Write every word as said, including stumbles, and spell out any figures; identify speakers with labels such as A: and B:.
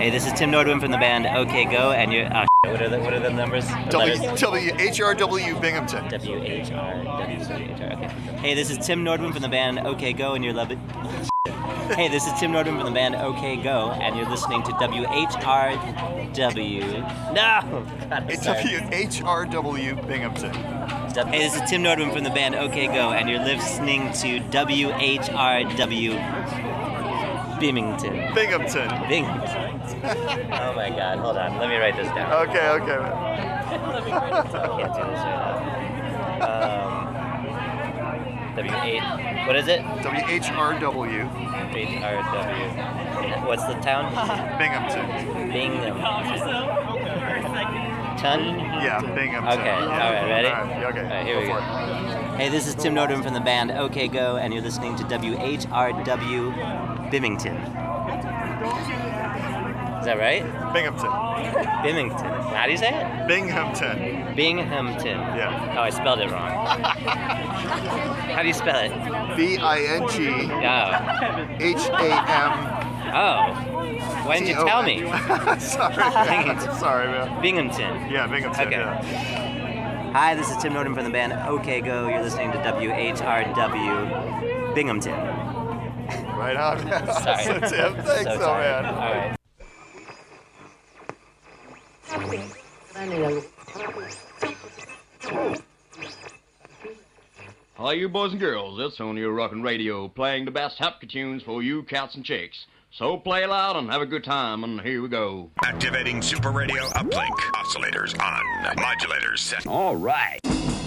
A: Hey, this is Tim Nordwin from the band OK Go, and you're. Oh, shit, what are the what are the numbers?
B: W W H R W Binghamton.
A: W H R W H R. Okay. Hey, this is Tim Nordwin from the band OK Go, and you're loving. Hey, this is Tim Nordwin from the band OK Go, and you're listening to W H R W. No. God,
B: W H R W Binghamton.
A: Hey, this is Tim Nordwin from the band OK Go, and you're listening to W H R W Binghamton.
B: Binghamton.
A: Binghamton. Oh my God! Hold on. Let me write this down.
B: Okay, okay.
A: Let me write this. I can't do this right now. Um, W eight. What is it?
B: W H R W.
A: H R W. What's the town?
B: Binghamton.
A: Binghamton. Ton?
B: Yeah, Binghamton.
A: Okay. All right. Ready?
B: All right, okay.
A: All right. Here
B: go
A: we go. Hey, this is Tim Nordwin from the band OK Go, and you're listening to W H R W Binghamton. Is that right?
B: Binghamton.
A: Binghamton. How do you say it?
B: Binghamton.
A: Binghamton.
B: Yeah.
A: Oh, I spelled it wrong. How do you spell it?
B: B I N G
A: Oh.
B: H A M.
A: Oh. Why didn't you tell me?
B: Sorry, man. Sorry, man.
A: Binghamton.
B: Yeah, Binghamton.
A: Okay.
B: Yeah.
A: Hi, this is Tim Nordwin from the band OK Go. You're listening to W H R W Binghamton.
B: Right on.
A: Sorry.
B: So, Tim, thanks,
A: So
B: so,
A: sorry.
B: man.
A: All right.
C: Hi, you boys and girls. It's on your rockin' radio, playing the best happy tunes for you cats and chicks. So play loud and have a good time, and here we go.
D: Activating Super Radio Uplink. Oscillators on. Modulators set.
C: All right.